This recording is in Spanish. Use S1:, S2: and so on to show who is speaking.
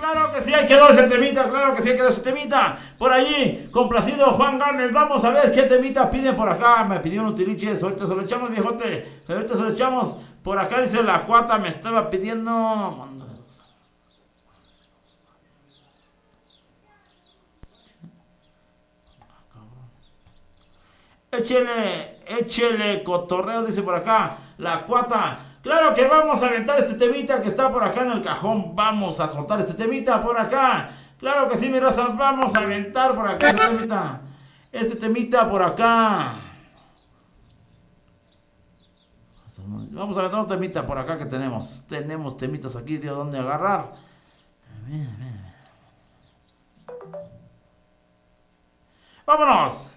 S1: claro que sí, ahí quedó ese temita, claro que sí, quedó ese temita. Por allí, complacido Juan Garner, vamos a ver qué temita piden por acá. Me pidieron un tiliches, ahorita se lo echamos, viejote, ahorita se lo echamos. Por acá dice la cuata, me estaba pidiendo... Échele cotorreo, dice por acá, la cuata. Claro que vamos a aventar este temita que está por acá en el cajón. Vamos a soltar este temita por acá. Claro que sí, mi raza, vamos a aventar por acá este temita. Este temita por acá. Vamos a aventar un temita por acá que tenemos. Tenemos temitas aquí de dónde agarrar. Vámonos.